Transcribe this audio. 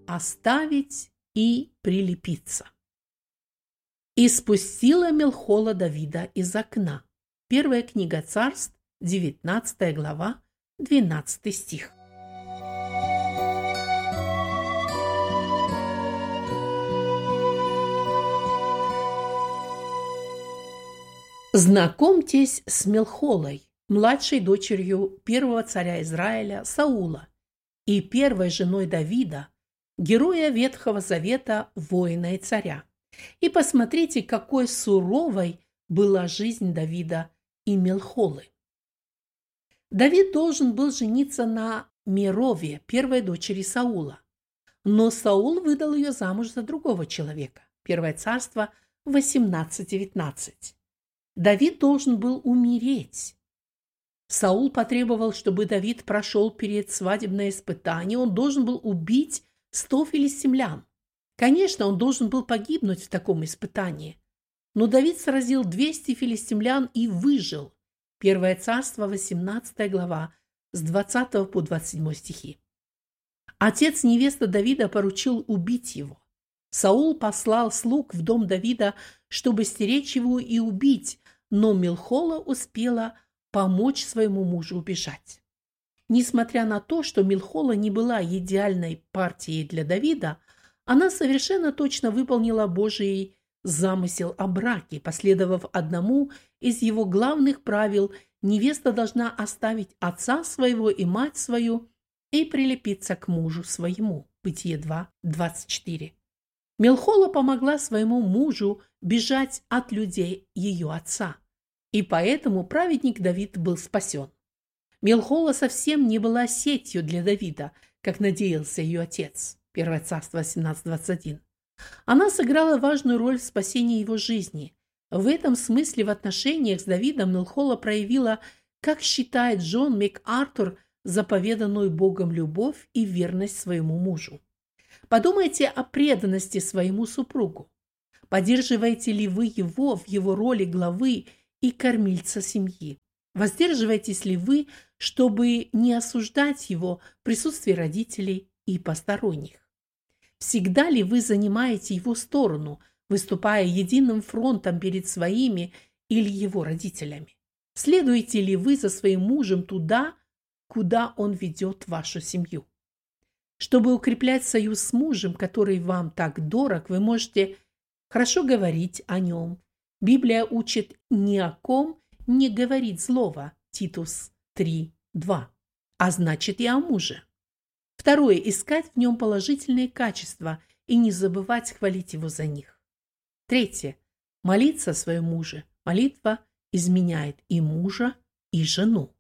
оставить и прилепиться. «И спустила Мелхола Давида из окна». Первая книга Царств, 19 глава, 12 стих. Знакомьтесь с Мелхолой, младшей дочерью первого царя Израиля Саула и первой женой Давида, героя Ветхого Завета, воина и царя. И посмотрите, какой суровой была жизнь Давида и Мелхолы. Давид должен был жениться на Мерове, первой дочери Саула, но Саул выдал ее замуж за другого человека. Первое царство 18:19. Давид должен был умереть. Саул потребовал, чтобы Давид прошел перед свадебное испытание. Он должен был убить 100 филистимлян. Конечно, он должен был погибнуть в таком испытании. Но Давид сразил 200 филистимлян и выжил. Первое царство, 18 глава, с 20 по 27 стихи. Отец невесты Давида поручил убить его. Саул послал слуг в дом Давида, чтобы стеречь его и убить, но Мелхола успела помочь своему мужу убежать. Несмотря на то, что Мелхола не была идеальной партией для Давида, она совершенно точно выполнила Божий замысел о браке. Последовав одному из его главных правил, невеста должна оставить отца своего и мать свою и прилепиться к мужу своему. Бытие 2:24. Мелхола помогла своему мужу бежать от людей ее отца, и поэтому праведник Давид был спасен. Мелхола совсем не была сетью для Давида, как надеялся ее отец. Первое царство 18:21. Она сыграла важную роль в спасении его жизни. В этом смысле в отношениях с Давидом Мелхола проявила, как считает Джон МакАртур, заповеданную Богом любовь и верность своему мужу. Подумайте о преданности своему супругу. Поддерживаете ли вы его в его роли главы и кормильца семьи? Воздерживаетесь ли вы, чтобы не осуждать его в присутствии родителей и посторонних? Всегда ли вы занимаете его сторону, выступая единым фронтом перед своими или его родителями? Следуете ли вы за своим мужем туда, куда он ведет вашу семью? Чтобы укреплять союз с мужем, который вам так дорог, вы можете хорошо говорить о нем. Библия учит ни о ком не говорить злого. Титус 3:2. А значит и о муже. Второе. Искать в нем положительные качества и не забывать хвалить его за них. Третье. Молиться о своем муже. Молитва изменяет и мужа, и жену.